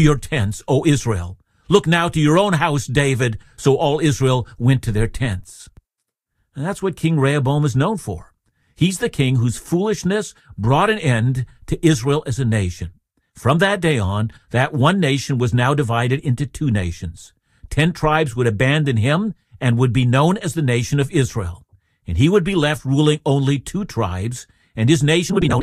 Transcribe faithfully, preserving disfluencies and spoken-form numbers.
your tents, O Israel. Look now to your own house, David. So all Israel went to their tents. And that's what King Rehoboam is known for. He's the king whose foolishness brought an end to Israel as a nation. From that day on, that one nation was now divided into two nations. Ten tribes would abandon him and would be known as the nation of Israel. And he would be left ruling only two tribes, and his nation would be known